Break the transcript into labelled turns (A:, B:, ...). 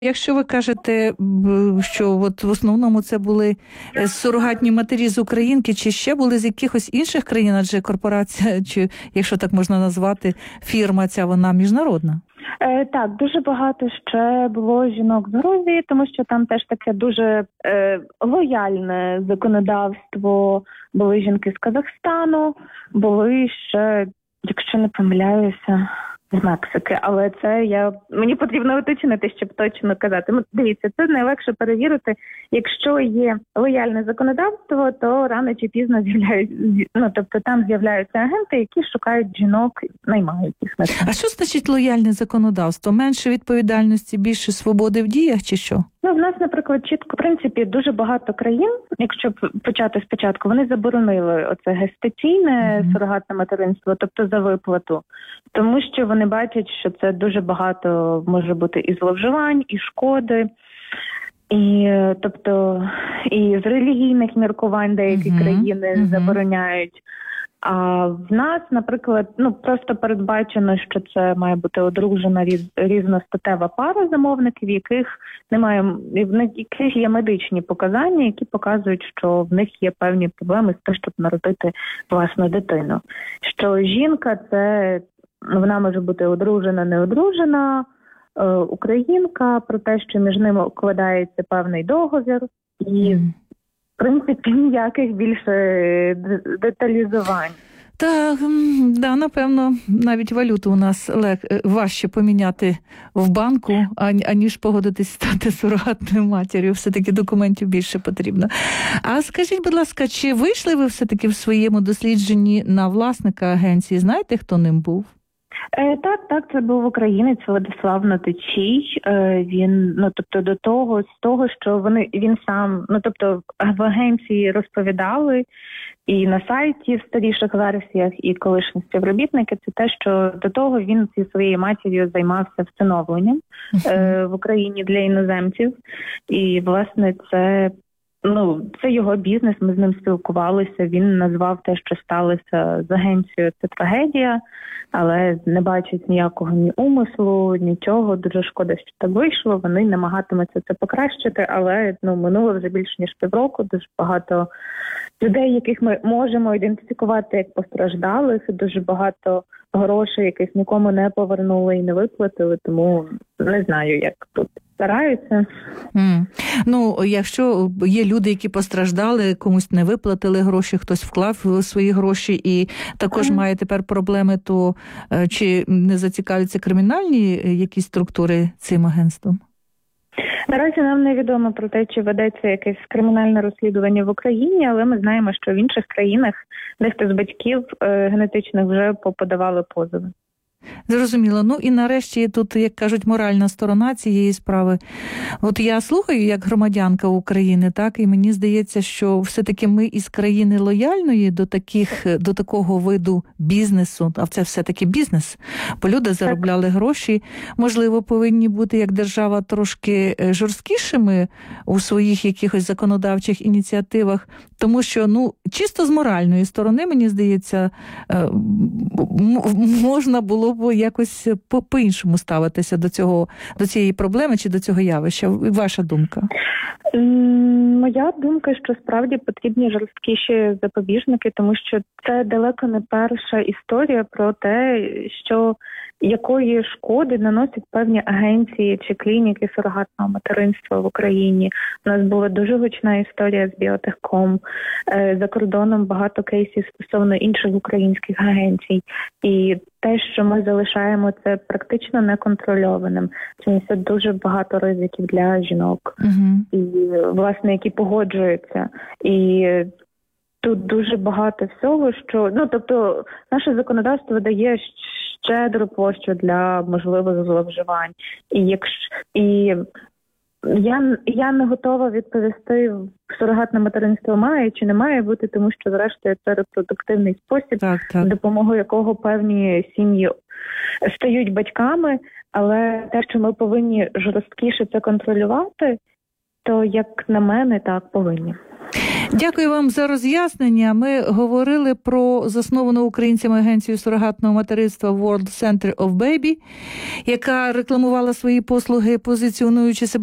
A: Якщо ви кажете, що от в основному це були сурогатні матері з Українки, чи ще були з якихось інших країн, адже корпорація, чи, якщо так можна назвати, фірма ця, вона міжнародна?
B: Так, дуже багато ще було жінок з Грузії, тому що там теж таке дуже лояльне законодавство. Були жінки з Казахстану, були ще, якщо не помиляюся, з Мексики, але це мені потрібно уточнити, щоб точно казати. Дивіться, це найлегше перевірити. Якщо є лояльне законодавство, то рано чи пізно тобто там з'являються агенти, які шукають жінок, наймають їх.
A: А що значить лояльне законодавство? Менше відповідальності, більше свободи в діях чи що?
B: В нас, наприклад, чітко, в принципі, дуже багато країн, якщо почати спочатку, вони заборонили оце гестаційне сурогатне материнство, тобто за виплату, тому що вони бачать, що це дуже багато може бути і зловживань, і шкоди, і з релігійних міркувань деякі країни забороняють. А в нас, наприклад, просто передбачено, що це має бути одружена різностатева пара замовників, в яких є медичні показання, які показують, що в них є певні проблеми з тим, щоб народити власну дитину. Що жінка вона може бути одружена, не одружена, українка, про те, що між ними укладається певний договір і в принципі, ніяких більше деталізувань.
A: Так, напевно, навіть валюту у нас важче поміняти в банку, аніж погодитись стати сурогатною матір'ю. Все-таки документів більше потрібно. А скажіть, будь ласка, чи вийшли ви все-таки в своєму дослідженні на власника агенції? Знаєте, хто ним був?
B: Так, це був українець Владислав Ноточій. Він, з того, що він сам, в агенції розповідали і на сайті в старіших версіях, і колишні співробітники, це те, що до того він зі своєю матір'ю займався всиновленням в Україні для іноземців. І, власне, це його бізнес, ми з ним спілкувалися, він назвав те, що сталося з агенцією, це трагедія, але не бачить ніякого ні умислу, нічого, дуже шкода, що так вийшло, вони намагатимуться це покращити, але минуло вже більше ніж півроку, дуже багато людей, яких ми можемо ідентифікувати як постраждалих, дуже багато грошей, яких нікому не повернули і не виплатили, тому не знаю, як тут стараються.
A: Якщо є люди, які постраждали, комусь не виплатили гроші, хтось вклав свої гроші і також має тепер проблеми, то чи не зацікавляться кримінальні якісь структури цим агентством?
B: Наразі нам невідомо про те, чи ведеться якесь кримінальне розслідування в Україні, але ми знаємо, що в інших країнах дехто з батьків генетичних вже подавали позови.
A: Зрозуміло. І нарешті тут, як кажуть, моральна сторона цієї справи. От я слухаю як громадянка України, так, і мені здається, що все-таки ми із країни лояльної до такого виду бізнесу, а це все-таки бізнес, бо люди заробляли гроші, можливо, повинні бути як держава трошки жорсткішими у своїх якихось законодавчих ініціативах, тому що, чисто з моральної сторони, мені здається, можна було б якось по-іншому ставитися до цієї проблеми чи до цього явища. Ваша думка?
B: Моя думка, що справді потрібні жорсткіші запобіжники, тому що це далеко не перша історія про те, що якої шкоди наносять певні агенції чи клініки сурогатного материнства в Україні. У нас була дуже гучна історія з Біотехком. За кордоном багато кейсів стосовно інших українських агенцій. І те, що ми залишаємо це практично неконтрольованим. Це несе дуже багато ризиків для жінок, і, власне, які погоджуються. І тут дуже багато всього, що... наше законодавство дає щедру площу для можливих зловживань. Я не готова відповісти, сурогатне материнство має чи не має бути, тому що, зрештою, це репродуктивний спосіб, з допомогою якого певні сім'ї стають батьками, але те, що ми повинні жорсткіше це контролювати, то, як на мене, так, повинні.
A: Дякую вам за роз'яснення. Ми говорили про засновану українцями агенцію сурогатного материнства World Center of Baby, яка рекламувала свої послуги, позиціонуючи себе